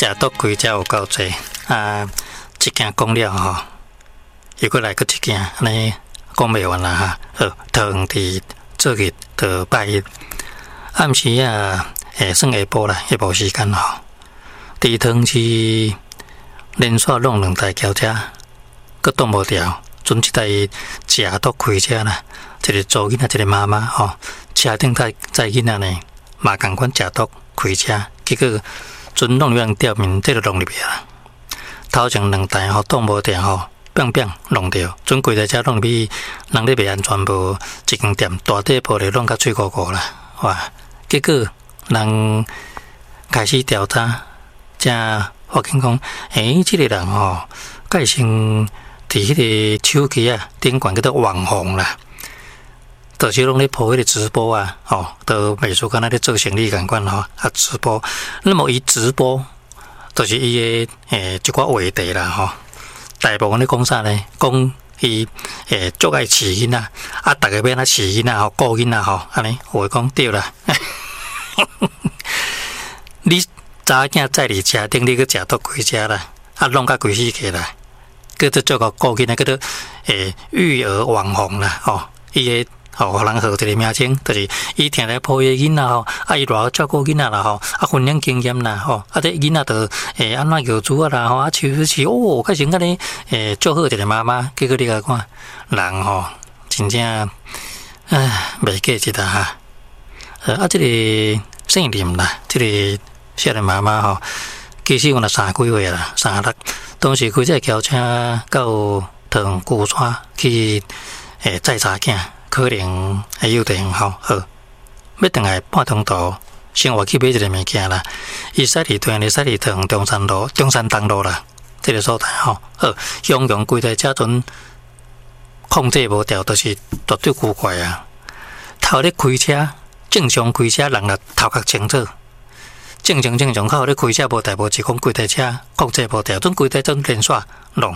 食毒开车有够济啊！一件讲了吼，又过来个一件，安尼讲袂完啦哈。头黄伫做日到拜一，暗时啊，算下晡啦，下晡时间吼。伫汤市连续弄2台轿车，佮挡无掉，准一台食毒开车啦，一个做囡仔，一个妈妈吼，车顶载囡仔呢，嘛共款食毒开车，结果准弄入人吊面，这就弄入去啦。头前2台吼挡无掉吼，砰砰弄着，准规台车弄入去，人咧袂安全无，一间店大底玻璃弄甲脆糊糊啦，哇！结果人开始调查。才发现讲，这个人吼，介先伫迄个手机啊顶管叫做网红啦，就是拢咧播迄个直播啊，都美术干那咧做生意共款吼，啊直播，那么伊直播，就是伊的一寡话题啦吼，大部分咧讲啥呢？讲伊足爱饲囡仔，啊，逐个要哪饲囡仔吼，顾囡仔吼，安尼话讲对啦，你。查囝载伫车顶，你去食毒开车啦，啊，弄甲规死起来，叫做做个顾囡仔，叫做育儿网红啦，伊互人号一个名称，就是伊定来抱伊囡仔吼，啊，伊偌好照顾囡仔啦吼，啊，分享经验啦吼，啊，这囡仔就安怎摇珠啊啦吼，啊，介成安尼做好一个妈妈，结果你甲看人吼，真正袂过一啦哈，这个姓林啦，这个。少年妈妈吼，其实有3几岁啦，36，当时开这轿车到桃古山去载查囝，可能会有电吼，要等来半中途，生活去买一个物件啦，伊驶伫对面驶伫桃中山东路啦，这个所在吼，汹涌规台车阵控制无掉，就是绝对古怪啊！头咧开车，正常开车人也头壳清楚。正常，靠咧开车无代无志，讲规台车控制无掉，准规台阵连续弄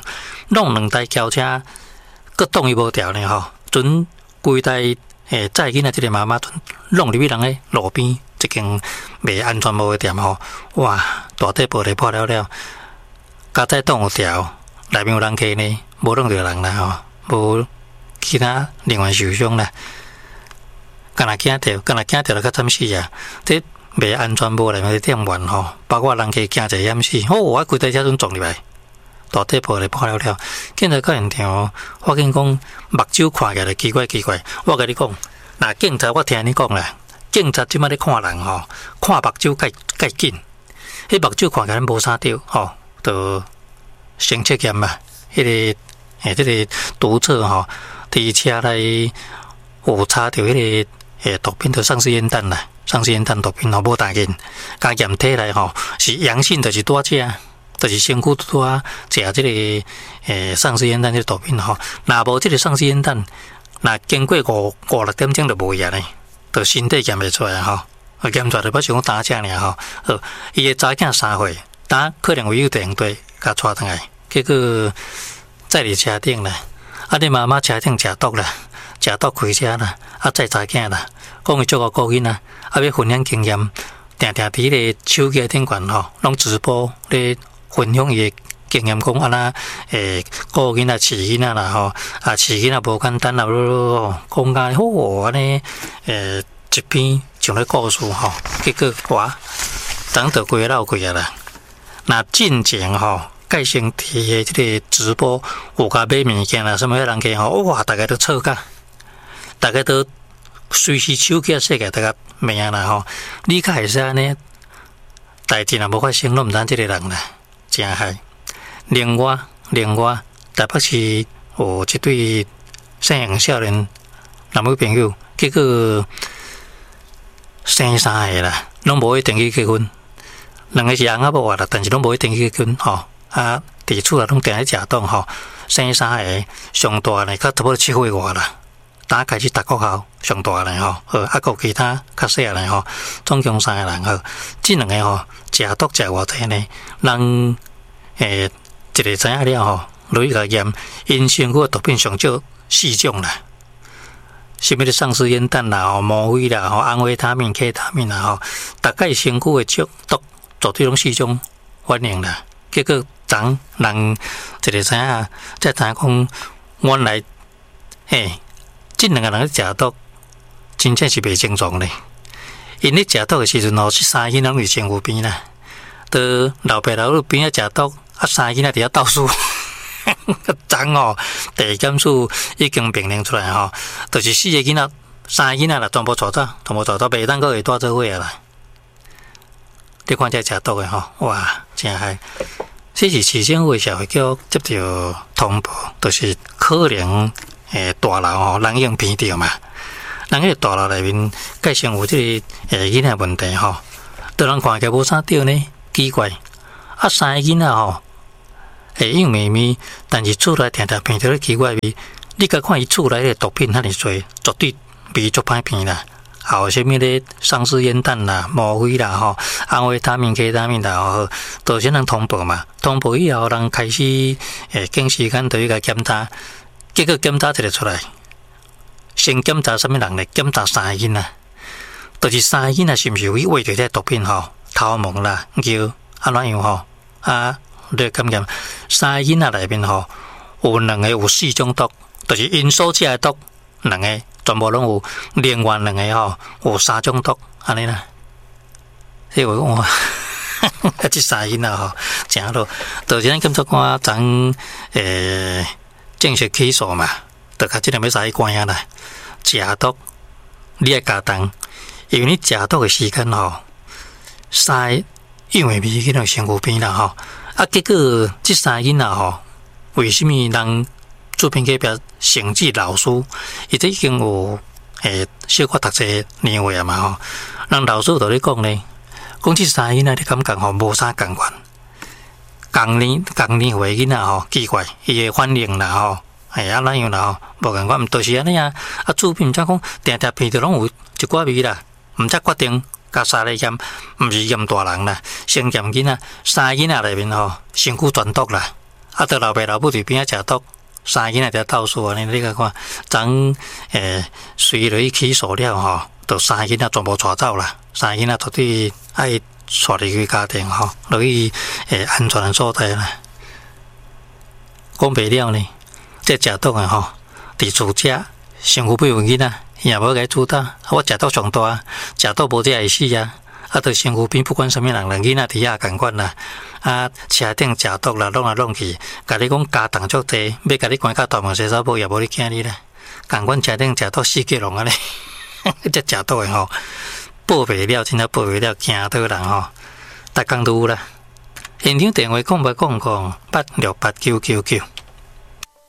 2台轿车，佮挡伊无掉呢吼，准规台载囡仔即个妈妈弄入去人咧路边一间袂安全无的店吼，哇，大底玻璃破了，加载挡有掉，内面有人客呢，无弄着人啦吼，无其他另外受伤啦，敢若惊掉了较惨死啊！这袂安全无内面店员吼，包括人客惊者险死，我规台车阵撞入来，大底玻璃破了，警察到现场发现讲目睭看起来奇怪，我甲你讲，那警察我听你讲啦，警察即摆咧看人吼，看目睭介紧，迄目睭看起来无啥着吼，就先测验嘛，迄个即个毒测吼，伫车内有查着迄个毒品，就丧尸烟弹啦。丧尸烟弹毒品吼无大件，加验体来吼是阳性，就是多食，就是身躯多食这个丧尸烟弹这个毒品吼。若无这个丧尸烟弹，若经过5-6点钟就无嘢呢，就身体验袂出来吼。验出来就表示讲打正尔吼。伊个查囝3岁，打可能有电队甲带转来，结果载伫车顶啦，啊你妈妈车顶食毒啦。食毒开车啦，啊载查囝啦，讲伊做个顾囡仔，啊要分享经验，定伫个手机顶管吼，拢直播咧分享伊个经验，讲安那顾囡仔饲囡仔啦吼，啊饲囡仔无简单啦，讲甲好安尼一篇像咧故事吼，结果哇，等到规闹开啊啦，那进前吼。介先提的这个直播，有甲买物件啦，什么人家吼，哇，大家都吵架，大家都随时手机世界大家命啦吼。你较会使安尼，代志若无发生，拢毋知即个人啦，真害。另外，台北市有一对姓杨少年男女朋友，结果生3个啦，拢无去登记结婚，2个是翁仔某啦，但是拢无去登记结婚吼。啊，伫厝内拢定咧食冻吼，生3个，上大呢，较差不多7岁外啦。打开始读国校，上大呢吼，啊，有其他较细呢吼，总共3个人吼，这2个吼食毒食偌济呢？人一个知影了吼，落去甲验，因身躯毒品上少4种啦，什么的丧尸烟弹啦、莫非啦、安非他命、K 他命啦吼，大概身躯的毒绝对拢4种。 反应啦。结果人一个知影，才知影讲原来这两个人食毒，真正是袂正常咧。因咧食毒的时阵吼，这三个囡仔拢伫身躯边啦，伫老爸老母边仔食毒，三个囡仔伫遐斗输。昨吼，第检数已经评定出来吼，就是四个囡仔、三个囡仔啦，全部带走，袂当阁会带做伙啦。你看这食毒的吼，哇，真害！这是市政府社会局接到通报，就是可能大楼吼，人已经偏掉嘛。人迄个大楼内面，介常有这个囡仔问题吼，都人看起来无啥对呢，奇怪。三个囡仔吼，用绵绵，但是厝内常常闻到咧奇怪味。你甲看伊厝内个毒品遐尼多，绝对味足歹闻啦。还有啥物咧丧尸烟弹啦、莫非啦吼、安慰他命、K 他命啦吼，都先人通报嘛。通报以后，人开始经时间对伊个检查，结果检查一个出来。先检查什么人咧？检查三个囡仔，就是三个囡仔是毋是有去喂着这毒品吼？头毛啦、叫安怎样吼？你感觉三个囡仔内面吼，有两个有4种毒，就是因所食的毒，两个全部拢有，另外两个吼有3种毒，安尼啦。所以我讲哇，这三个囡仔吼，真好，就是咱检察官昨正式起诉嘛。就甲即两要使关啊啦！食毒，你爱加重，因为你食毒的时间吼，因为味去到身躯边啦吼，结果即三个囡仔吼，为什么人做评级表成绩老师，伊这已经有小可读册年岁啊嘛吼，人老师就咧讲咧，讲即三个囡仔你感觉吼无啥共款，共年岁囡仔吼奇怪，伊的反应啦吼。怎样啦吼，无共款，都是安尼啊。主编毋则讲，定定闻着拢有一寡味啦，毋则决定甲三个验，毋是验大人啦，先验囡仔。三个囡仔内面吼，身躯全毒啦。到老爸老母伫边仔食毒，三个囡仔伫斗数安尼，你甲看，昨随落去起诉了吼，就三个囡仔全部带走啦。三个囡仔绝对爱带离开家庭吼，落去安全的所在啦。讲白了呢。这食毒的吼，伫厝食，身躯边有囡仔，也无甲主导。我食毒上大，食毒无这会死啊！伫身躯边不管什么人，囡仔伫遐共款啦。车顶食毒啦，弄来弄去，甲你讲家当足济，要甲你关到大门洗手铺，也无你惊你啦。共款车顶食毒4吉龙安尼，这食毒的吼，报袂了，真正报袂了，惊到人吼，逐工都有啦。现场电话讲8689999。